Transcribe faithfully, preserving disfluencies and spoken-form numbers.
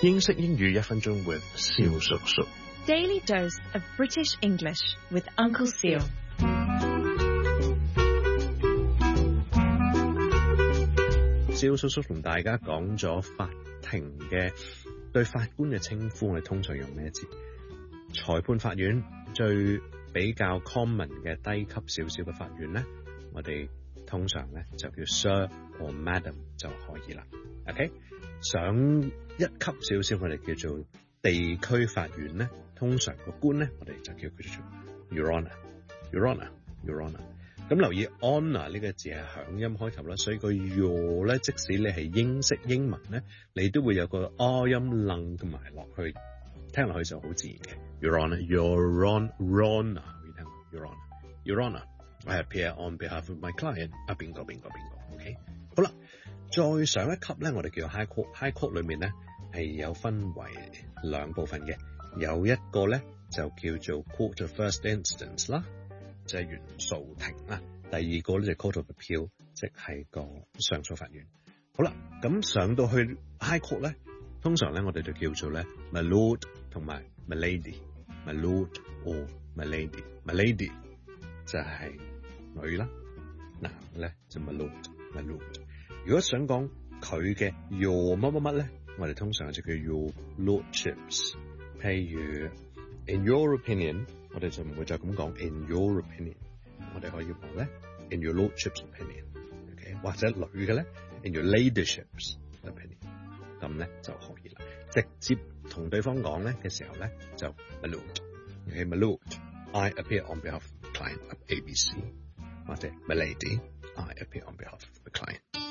英式英語一分鐘 with 蕭叔叔。 Daily dose of British English with Uncle Seal。 蕭叔叔同大家講咗法庭嘅對法官嘅稱呼，我哋通常用咩字？裁判法院最比較 common 嘅低級少少嘅法院咧，我哋通常咧就叫 Sir or Madam 就可以啦。OK， 上一級少少我哋叫做地區法院咧，通常個官咧我哋就叫佢做 Your Honour，Your Honour，Your Honour。咁留意 honour 呢個字係響音開頭啦，所以個 your 咧，即使你係英式英文咧，你都會有個 r 音楞埋落去，聽落去就好自然嘅。Your Honour，Your Honour，可以聽 Your Honour，Your Honour。I appear on behalf of my client。啊，邊個邊個邊個 ？OK， 好啦，再上一級咧，我哋叫 High Court。High Court 裏面咧係有分為兩部分嘅，有一個咧就叫做 Court of First Instance 啦。就係原訴庭啦，第二個咧就 Court of Appeal， 即係個上訴法院。好啦，咁上到去 High Court 咧，通常咧我哋就叫做咧 My Lord 同埋 My Lady，My Lord or My Lady。My Lady 就係女啦，男咧就 My Lord，My Lord。如果想講佢嘅 Your 乜乜乜咧，我哋通常就叫 Your Lordships。譬如 In your opinion。我哋就唔會再咁講 in your opinion， 我哋可以話咧 in your lordship's opinion，OK， 或者女嘅咧 in your ladyship's opinion， 咁咧就可以啦。直接同對方講咧嘅時候咧就 my lord，OK， my lord，I appear on behalf of the client of A B C， 或者 my lady，I appear on behalf of the client